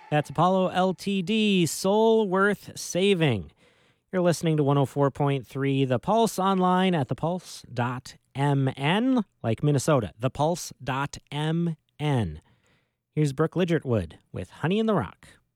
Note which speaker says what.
Speaker 1: That's Apollo LTD, Soul Worth Saving. You're listening to 104.3 The Pulse online at thepulse.mn, like Minnesota, thepulse.mn. Here's Brooke Lidgertwood with Honey in the Rock.